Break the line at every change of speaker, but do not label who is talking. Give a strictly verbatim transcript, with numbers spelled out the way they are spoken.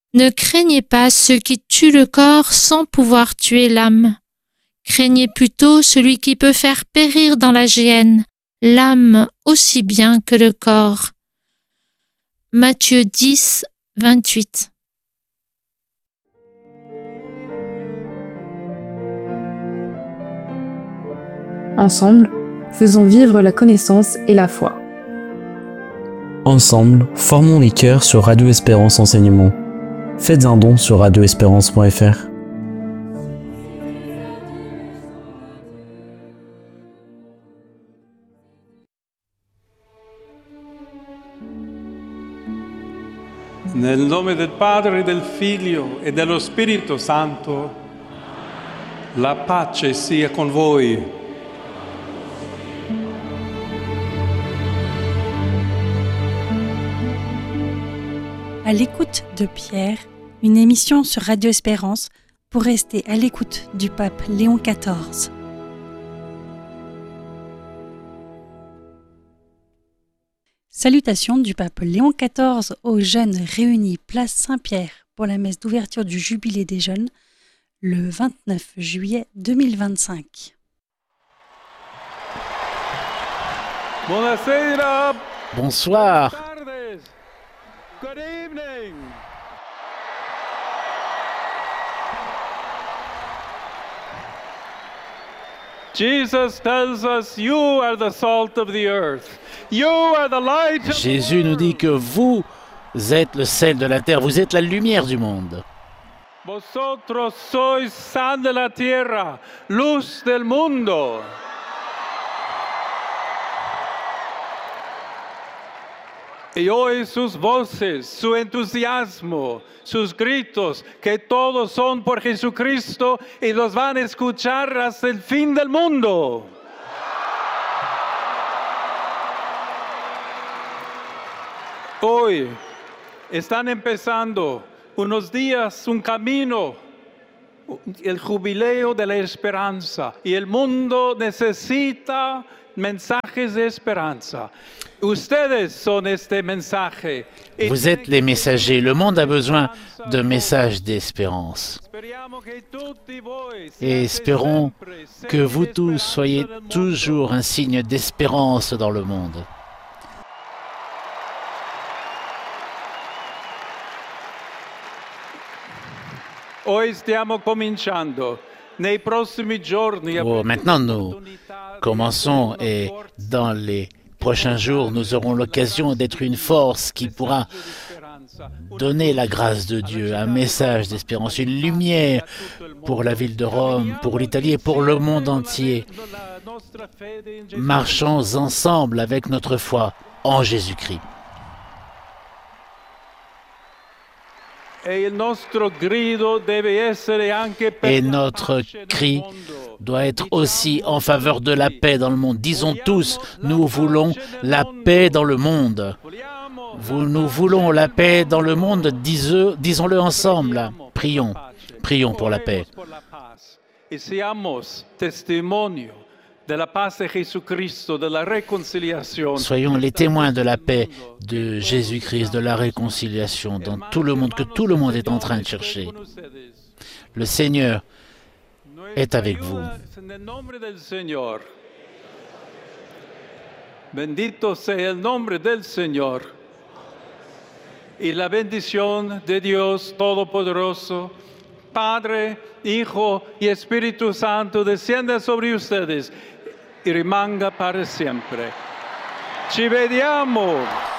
Ne craignez pas ceux qui tuent le corps sans pouvoir tuer l'âme. Craignez plutôt celui qui peut faire périr dans la géhenne l'âme aussi bien que le corps. Matthieu dix, vingt-huit.
Ensemble, faisons vivre la connaissance et la foi.
Ensemble, formons les cœurs sur Radio Espérance Enseignement. Faites un don sur radio espérance point f r.
Nel nome del Padre, del Figlio e dello Spirito Santo, la pace sia con voi.
À l'écoute de Pierre, une émission sur Radio Espérance pour rester à l'écoute du pape Léon quatorze. Salutations du pape Léon quatorze aux jeunes réunis place Saint-Pierre pour la messe d'ouverture du Jubilé des jeunes le vingt-neuf juillet deux mille vingt-cinq.
Buonasera.
Bonsoir.
Good evening. Jesus tells us, you are the salt of the earth. You are the light of
Jésus nous dit que vous êtes le sel de la terre, vous êtes la lumière du monde.
Vosotros sois sal de la tierra, luz del mundo. Y hoy sus voces, su entusiasmo, sus gritos, que todos son por Jesucristo y los van a escuchar hasta el fin del mundo. Hoy están empezando unos días, un camino, el jubileo de la esperanza, y el mundo necesita mensajes de esperanza. Ustedes son este mensaje.
Vous êtes les messagers. Le monde a besoin de messages d'espérance. Et espérons que vous tous soyez toujours un signe d'espérance dans le monde.
Hoy stiamo cominciando. Nei prossimi giorni
Oh, maintenant, nous commençons et dans les prochains jours, nous aurons l'occasion d'être une force qui pourra donner la grâce de Dieu, un message d'espérance, une lumière pour la ville de Rome, pour l'Italie et pour le monde entier. Marchons ensemble avec notre foi en Jésus-Christ.
Et notre
cri doit être aussi en faveur de la paix dans le monde. Disons tous, nous voulons la paix dans le monde. Vous, nous voulons la paix dans le monde, disons, disons-le ensemble. Prions, prions pour la paix. Soyons les témoins de la paix de Jésus-Christ, de la réconciliation dans tout le monde, que tout le monde est en train de chercher. Le Seigneur est avec vous.
Bendito sea el nombre del Señor. Y la bendición de Dios Todopoderoso, Padre, Hijo y Espíritu Santo, descienda sobre ustedes y rimanga para siempre. Ci vediamo.